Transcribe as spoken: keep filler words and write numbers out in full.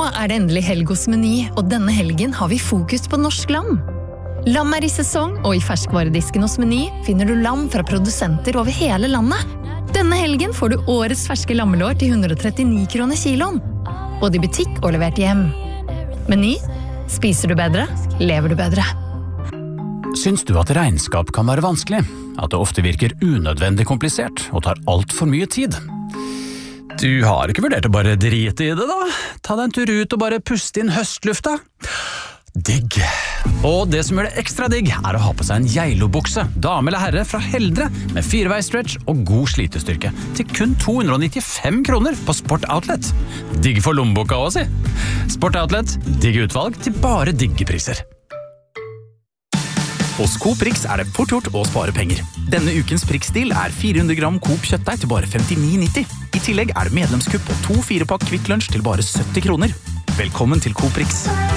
er det endelig helg hos Meny, og denne helgen har vi fokus på norsk lam. Lam er i sesong, og i ferskvaredisken hos Meny finner du lam fra produsenter over hele landet. Denne helgen får du årets ferske lammelår til hundre og trettini kroner kiloen. Både i butikk og levert hjem. Meny, spiser du bedre, lever du bedre. Syns du at regnskap kan være vanskelig? At det ofte virker unødvendig komplisert og tar alt for mye tid? Du har ikke vurdert å bare drite i det da? Ta deg en tur ut og bare puste inn høstlufta. Digg. Og det som gjør det ekstra digg er å ha på seg en Geilo-bukse, dame eller herre fra Heldre, med fireveisstretch og god slitestyrke, til kun to hundre og nittifem kroner på Sport Outlet. Digg for lommeboka også, si. Sport Outlet, digg utvalg til bare digge priser. Hos Coop Rix er det fort gjort å spare penger. Denne ukens Prix-deal er fire hundre gram Coop kjøttdeig til bare femtini nitti. I tillegg er det medlemskupp på to fire pakk Kvikk Lunsj til bare sytti kroner. Velkommen til Coop Rix.